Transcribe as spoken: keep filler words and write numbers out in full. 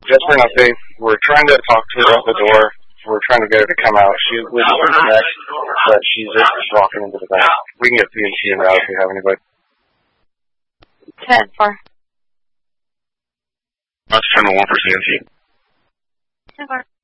just for an update, we're trying to talk to her at the door. We're trying to get her to come out. She was next, but she's just walking into the back. We can get P and C in route if you have anybody. ten four. That's ten one for C N C. ten four.